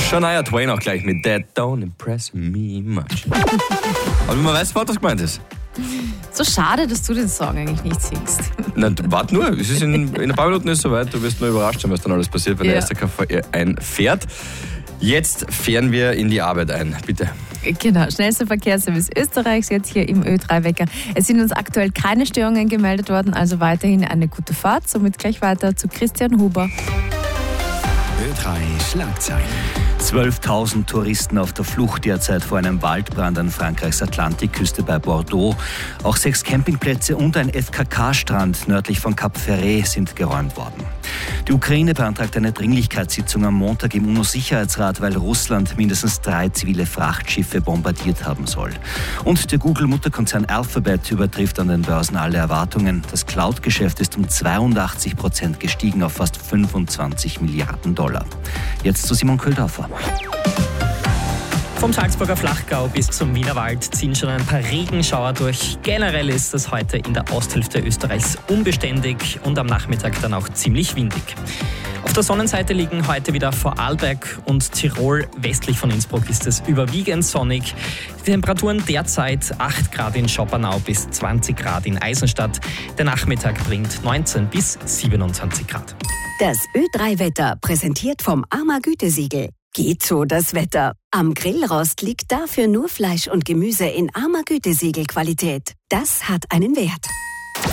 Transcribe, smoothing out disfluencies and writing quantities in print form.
Shania Twain auch gleich mit That Don't Impress Me Much. Aber wie man weiß, was das gemeint ist. So schade, dass du den Song eigentlich nicht singst. Nein, warte nur, es ist in ein paar Minuten ist soweit. Du wirst nur überrascht sein, was dann alles passiert, wenn der erste KV einfährt. Jetzt fahren wir in die Arbeit ein, bitte. Genau, schnellster Verkehrsservice Österreichs jetzt hier im Ö3-Wecker. Es sind uns aktuell keine Störungen gemeldet worden, also weiterhin eine gute Fahrt. Somit gleich weiter zu Christian Huber. Ö3 Schlagzeilen. 12.000 Touristen auf der Flucht derzeit vor einem Waldbrand an Frankreichs Atlantikküste bei Bordeaux. Auch 6 Campingplätze und ein FKK-Strand nördlich von Cap Ferret sind geräumt worden. Die Ukraine beantragt eine Dringlichkeitssitzung am Montag im UNO-Sicherheitsrat, weil Russland mindestens 3 zivile Frachtschiffe bombardiert haben soll. Und der Google-Mutterkonzern Alphabet übertrifft an den Börsen alle Erwartungen. Das Cloud-Geschäft ist um 82% gestiegen auf fast 25 Milliarden $. Jetzt zu Simon Köldorfer. Vom Salzburger Flachgau bis zum Wienerwald ziehen schon ein paar Regenschauer durch. Generell ist es heute in der Osthälfte Österreichs unbeständig und am Nachmittag dann auch ziemlich windig. Auf der Sonnenseite liegen heute wieder Vorarlberg und Tirol. Westlich von Innsbruck ist es überwiegend sonnig. Die Temperaturen derzeit 8 Grad in Schoppernau bis 20 Grad in Eisenstadt. Der Nachmittag bringt 19 bis 27 Grad. Das Ö3-Wetter präsentiert vom AMA Gütesiegel. Geht so das Wetter. Am Grillrost liegt dafür nur Fleisch und Gemüse in AMA Gütesiegel Qualität. Das hat einen Wert.